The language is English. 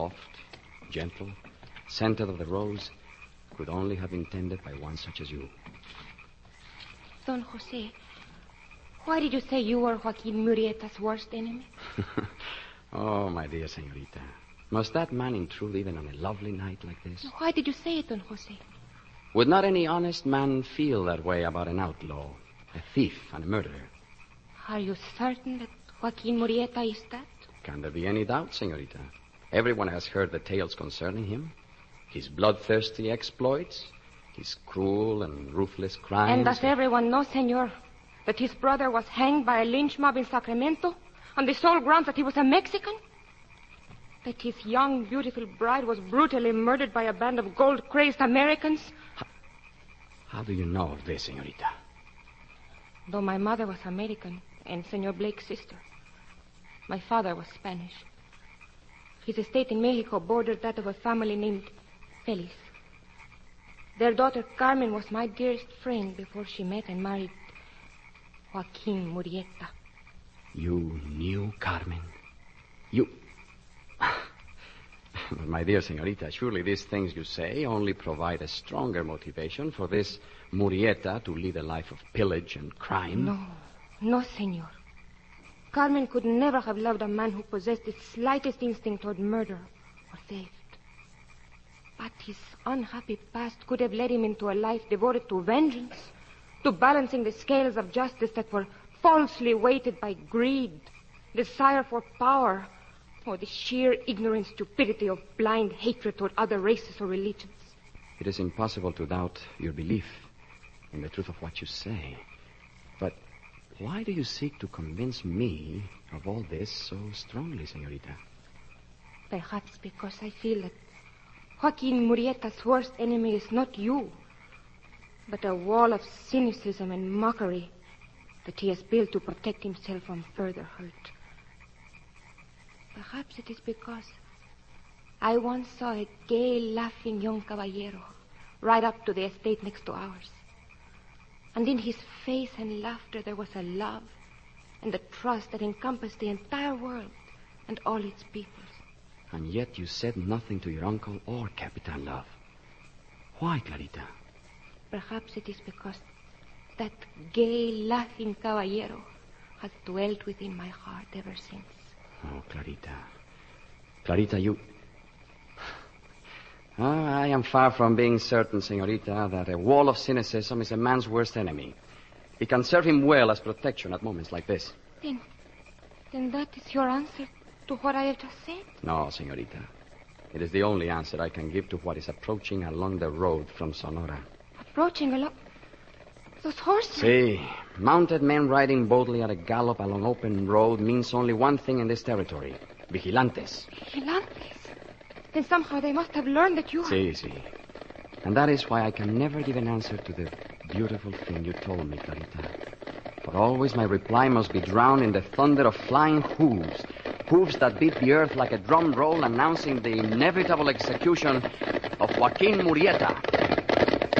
soft, gentle, scented of the rose, could only have been tended by one such as you. Don Jose, why did you say you were Joaquin Murrieta's worst enemy? Oh, my dear señorita. Must that man intrude even on a lovely night like this? Why did you say it, Don Jose? Would not any honest man feel that way about an outlaw, a thief, and a murderer? Are you certain that Joaquin Murrieta is that? Can there be any doubt, señorita? Everyone has heard the tales concerning him. His bloodthirsty exploits, his cruel and ruthless crimes. And does everyone know, senor, that his brother was hanged by a lynch mob in Sacramento on the sole grounds that he was a Mexican? That his young, beautiful bride was brutally murdered by a band of gold-crazed Americans? How do you know of this, señorita? Though my mother was American and Senor Blake's sister, my father was Spanish. His estate in Mexico bordered that of a family named Feliz. Their daughter Carmen was my dearest friend before she met and married Joaquin Murrieta. You knew Carmen? You... My dear señorita, surely these things you say only provide a stronger motivation for this Murrieta to lead a life of pillage and crime. No, senor. Carmen could never have loved a man who possessed the slightest instinct toward murder or theft. But his unhappy past could have led him into a life devoted to vengeance, to balancing the scales of justice that were falsely weighted by greed, desire for power, or the sheer ignorant stupidity of blind hatred toward other races or religions. It is impossible to doubt your belief in the truth of what you say. But why do you seek to convince me of all this so strongly, señorita? Perhaps because I feel that Joaquin Murrieta's worst enemy is not you, but a wall of cynicism and mockery that he has built to protect himself from further hurt. Perhaps it is because I once saw a gay, laughing young caballero ride up to the estate next to ours. And in his face and laughter there was a love and a trust that encompassed the entire world and all its peoples. And yet you said nothing to your uncle or Capitan Love. Why, Clarita? Perhaps it is because that gay, laughing caballero has dwelt within my heart ever since. Oh, Clarita. Clarita, you... I am far from being certain, señorita, that a wall of cynicism is a man's worst enemy. It can serve him well as protection at moments like this. Then that is your answer to what I have just said? No, señorita. It is the only answer I can give to what is approaching along the road from Sonora. Approaching along... Those horses? See, mounted men riding boldly at a gallop along open road means only one thing in this territory. Vigilantes. Vigilantes? Then somehow they must have learned that you are... See. And that is why I can never give an answer to the beautiful thing you told me, Clarita. For always my reply must be drowned in the thunder of flying hooves. Hooves that beat the earth like a drum roll announcing the inevitable execution of Joaquin Murrieta.